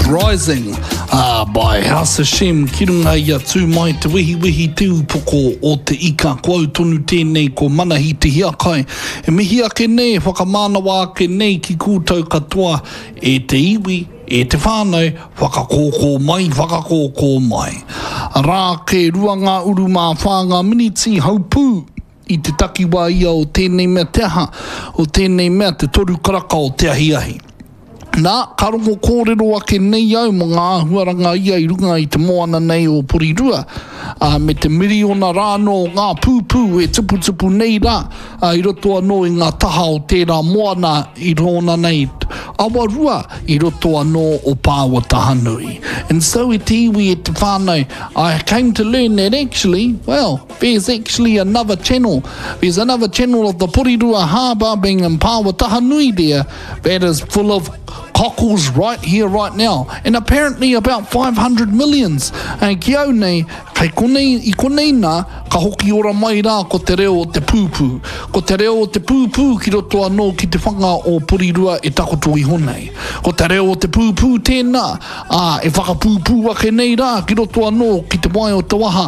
Rising by House Hashem ki runga ia tū mai te wihi tūpoko o te ika kua tonu tēnei ko manahi te hiakai e mihi ake nei whakamānawa ake nei ki kūtau katoa e te iwi e te whānau whakakōkō mai rā ke rua ngā uru mā whānga miniti haupū i te takiwa ia o tēnei mea te aha o tēnei mea te toru karaka o te ahiahi. Nā, karongo kōrero ake nei au mo ngā ahuaranga ia i runga i te moana nei o Porirua. Me te miriona rāno ngā pūpū e tupu nei rā. I roto anō i ngā taha o tērā moana i rōna nei. Awarua i roto anō o Pāua Tahanui. And so it iwi e te whānau, I came to learn that actually, well, there's actually another channel. There's another channel of the Porirua Harbour being in Pāua Tahanui there that is full of cockles right here, right now. And apparently about 500 millions. And ki au nei, i konei nā, ka hoki ora mai rā ko te reo o te pūpū. Ko te reo o te pūpū ki roto anō ki te whanga o Porirua e takoto i honei. Ko te reo o te pūpū tēnā, e whakapūpū ake nei rā ki roto anō ki te mai o te waha